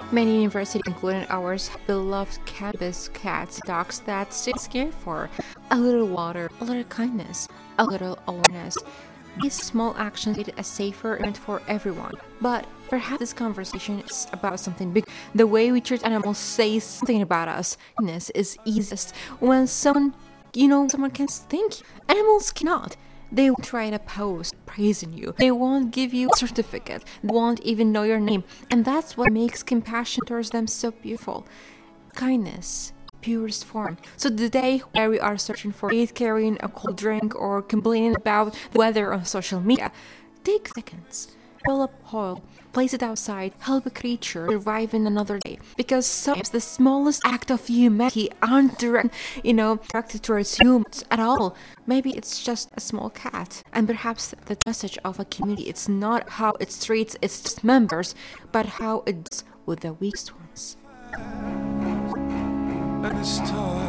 Many universities, including ours, have beloved cannabis cats, dogs that students care for. A little water, a little kindness, a little awareness. These small actions made it a safer environment for everyone. But perhaps this conversation is about something big. The way we treat animals says something about us. Kindness is easiest when someone can thank you. Animals cannot. They won't write a post praising you. They won't give you a certificate. They won't even know your name. And that's what makes compassion towards them so beautiful. Kindness, purest form. So the day where we are searching for aid, carrying a cold drink, or complaining about the weather on social media, take seconds. Fill up oil, place it outside, help a creature survive in another day. Because sometimes the smallest act of humanity aren't directed towards humans at all. Maybe it's just a small cat. And perhaps the message of a community, it's not how it treats its members, but how it deals with the weakest ones. Let us talk.